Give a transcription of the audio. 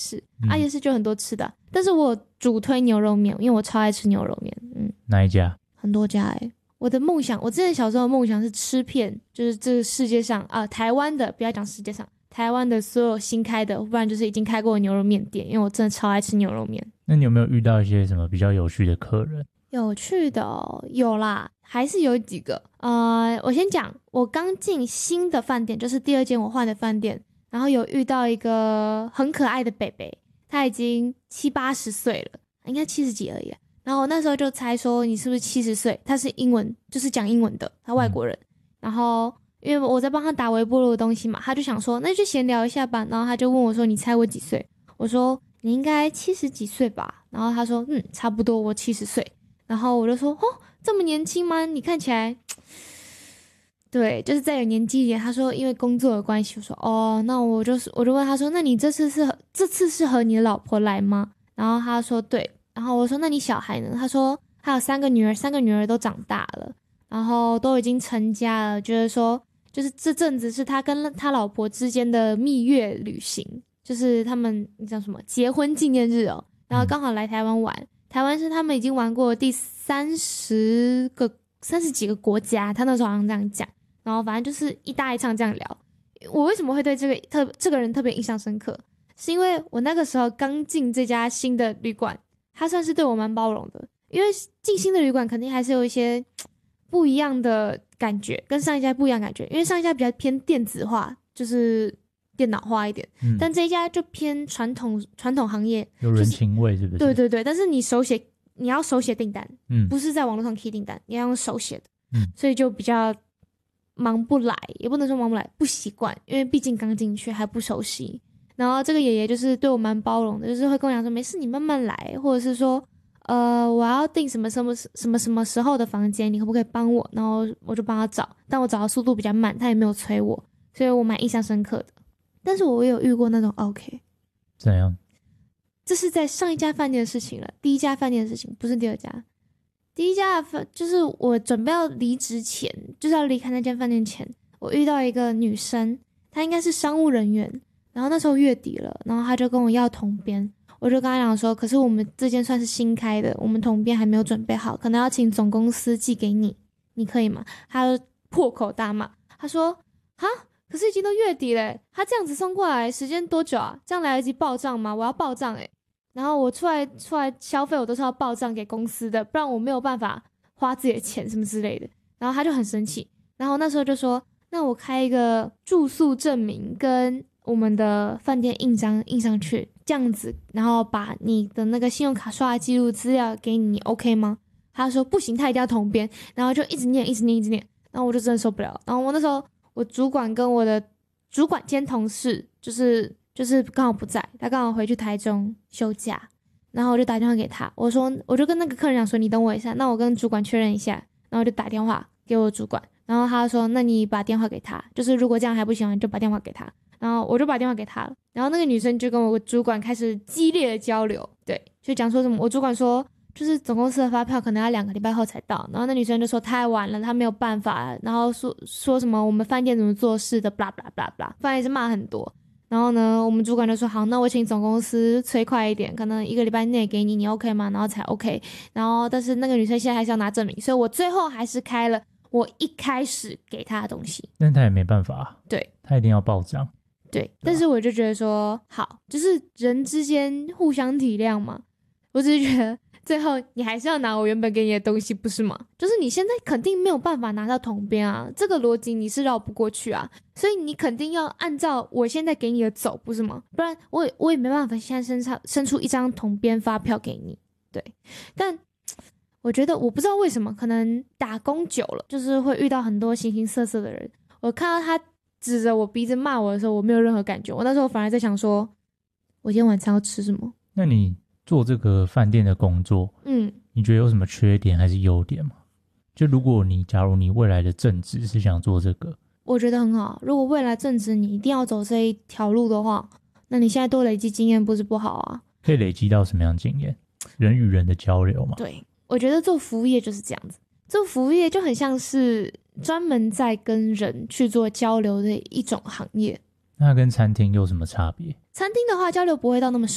市夜市就很多吃的但是我主推牛肉面，因为我超爱吃牛肉面。 哪一家？ 很多家我的梦想，我之前小时候的梦想是吃遍就是这个世界上台湾的，不要讲世界上，台湾的所有新开的，不然就是已经开过的牛肉面店，因为我真的超爱吃牛肉面。 那你有没有遇到一些什么比较有趣的客人？ 有趣的有啦，还是有几个。我先讲，我刚进新的饭店，就是第二间我换的饭店，然后有遇到一个很可爱的北北，他已经70-80岁了，应该70几而已。然后我那时候就猜说你是不是70岁，他是英文，就是讲英文的，他外国人。然后因为我在帮他打微波炉的东西嘛，他就想说那就闲聊一下吧，然后他就问我说你猜我几岁？我说你应该70几岁吧，然后他说差不多我70岁。然后我就说这么年轻吗？你看起来对就是再有年纪一点。他说因为工作的关系。我说那我就问他说那你这次是和你的老婆来吗？然后他说对。然后我说那你小孩呢？他说他有3个女儿，3个女儿都长大了，然后都已经成家了，觉得说就是这阵子是他跟他老婆之间的蜜月旅行，就是他们叫什么结婚纪念日然后刚好来台湾玩。台湾是他们已经玩过第30几个国家，他那时候好像这样讲。然后反正就是一搭一唱这样聊。我为什么会对这个人特别印象深刻？是因为我那个时候刚进这家新的旅馆，他算是对我蛮包容的。因为进新的旅馆肯定还是有一些不一样的感觉，跟上一家不一样的感觉。因为上一家比较偏电子化，就是电脑化一点，但这一家就偏传统行业， 有人情味是不是？ 对对对，但是你要手写订单，不是在网络上 key 订单，你要用手写的，所以就比较忙不来，也不能说忙不来，不习惯，因为毕竟刚进去还不熟悉。然后这个爷爷就是对我蛮包容的，就是会跟我讲说没事你慢慢来，或者是说我要订什么时候的房间，你可不可以帮我？然后我就帮他找，但我找的速度比较慢，他也没有催我，所以我蛮印象深刻的。但是我有遇过那种 OK 怎样？ 这是在上一家饭店的事情了，第一家饭店的事情，不是第二家。第一家就是我准备要离职前，就是要离开那间饭店前，我遇到一个女生，她应该是商务人员，然后那时候月底了，然后她就跟我要统编，我就跟她讲说，可是我们这间算是新开的，我们统编还没有准备好，可能要请总公司寄给你，你可以吗？她就破口大骂，她说哈，可是已经都月底了，他这样子送过来时间多久啊？这样来得及报账吗？我要报账然后我出来消费，我都是要报账给公司的，不然我没有办法花自己的钱什么之类的。然后他就很生气，然后那时候就说，那我开一个住宿证明跟我们的饭店印章印上去，这样子，然后把你的那个信用卡刷的记录资料给你 OK 吗？他说不行，他一定要统编，然后就一直念，然后我就真的受不了。然后我那时候我主管跟我的主管兼同事就是刚好不在，他刚好回去台中休假，然后我就打电话给他，我就跟那个客人讲说，你等我一下，那我跟主管确认一下，然后我就打电话给我主管，然后他说那你把电话给他，就是如果这样还不行，你就把电话给他，然后我就把电话给他了，然后那个女生就跟我主管开始激烈的交流，对，就讲说什么，我主管说就是总公司的发票可能要2个礼拜后才到，然后那女生就说太晚了，她没有办法，然后说什么我们饭店怎么做事的 blah blah blah blah， 反正也是骂很多。然后呢，我们主管就说好，那我请总公司催快一点，可能1个礼拜内给你，你 OK 吗？然后才 OK。然后但是那个女生现在还是要拿证明，所以我最后还是开了我一开始给她的东西。 但她也没办法， 对， 她一定要报账。 对，但是我就觉得说好，就是人之间互相体谅嘛。我只是觉得最后你还是要拿我原本给你的东西，不是吗？就是你现在肯定没有办法拿到统编啊，这个逻辑你是绕不过去啊，所以你肯定要按照我现在给你的走，不是吗？不然我也没办法现在生出一张统编发票给你。对，但我觉得我不知道为什么，可能打工久了，就是会遇到很多形形色色的人。我看到他指着我鼻子骂我的时候，我没有任何感觉，我那时候反而在想说，我今天晚上要吃什么？ 那你做这个饭店的工作，你觉得有什么缺点还是优点吗？就如果假如你未来的正职是想做这个， 我觉得很好。如果未来正职你一定要走这一条路的话，那你现在多累积经验不是不好啊？ 可以累积到什么样的经验？人与人的交流嘛。 对，我觉得做服务业就是这样子，做服务业就很像是专门在跟人去做交流的一种行业。 那跟餐厅有什么差别？ 餐厅的话交流不会到那么